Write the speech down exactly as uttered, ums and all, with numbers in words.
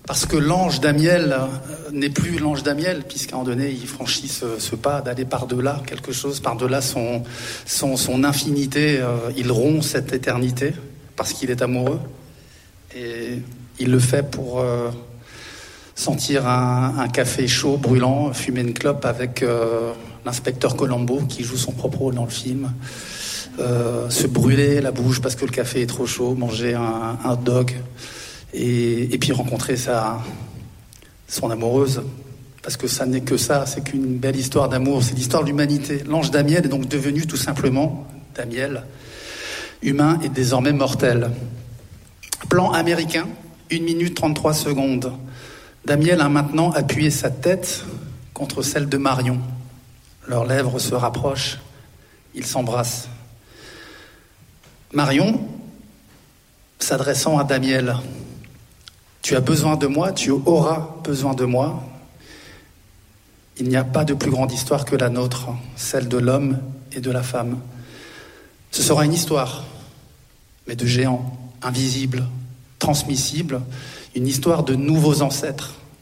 Parce que l'ange d'Amiel n'est plus l'ange d'Amiel, puisqu'à un moment donné, il franchit ce, ce pas d'aller par-delà quelque chose, par-delà son, son, son infinité. Euh, il rompt cette éternité parce qu'il est amoureux. Et il le fait pour euh, sentir un, un café chaud, brûlant, fumer une clope avec euh, l'inspecteur Colombo qui joue son propre rôle dans le film. Euh, se brûler la bouche parce que le café est trop chaud, manger un, un hot dog. Et, et puis rencontrer sa, son amoureuse, parce que ça n'est que ça, c'est qu'une belle histoire d'amour, c'est l'histoire de l'humanité. L'ange d'Amiel est donc devenu tout simplement, d'Amiel, humain et désormais mortel. Plan américain, une minute trente-trois secondes. Damiel a maintenant appuyé sa tête contre celle de Marion. Leurs lèvres se rapprochent, ils s'embrassent. Marion, s'adressant à Damiel, tu as besoin de moi, tu auras besoin de moi. Il n'y a pas de plus grande histoire que la nôtre, celle de l'homme et de la femme. Ce sera une histoire, mais de géants, invisibles, transmissibles, une histoire de nouveaux ancêtres,